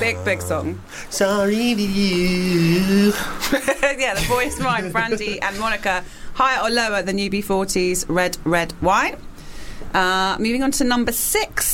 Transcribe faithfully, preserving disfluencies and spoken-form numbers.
Big, big song. Sorry with you. Yeah, the boys mine, Brandy and Monica. Higher or lower than U B forty's Red, Red Wine? Uh, moving on to number six.